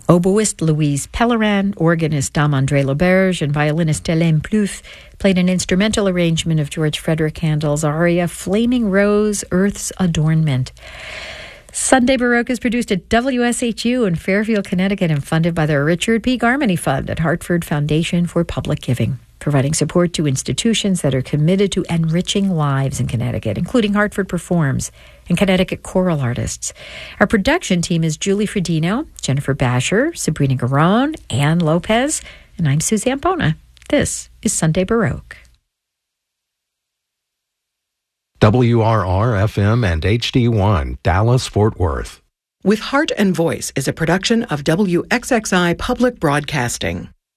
Oboist Louise Pellerin, organist Dame-André Lauberge, and violinist Hélène Plouffe played an instrumental arrangement of George Frederick Handel's aria Flaming Rose, Earth's Adornment. Sunday Baroque is produced at WSHU in Fairfield, Connecticut, and funded by the Richard P. Garmany Fund at Hartford Foundation for Public Giving, providing support to institutions that are committed to enriching lives in Connecticut, including Hartford Performs and Connecticut choral artists. Our production team is Julie Fredino, Jennifer Basher, Sabrina Garon, Ann Lopez, and I'm Suzanne Bona. This is Sunday Baroque. WRR-FM and HD1, Dallas-Fort Worth. With Heart and Voice is a production of WXXI Public Broadcasting.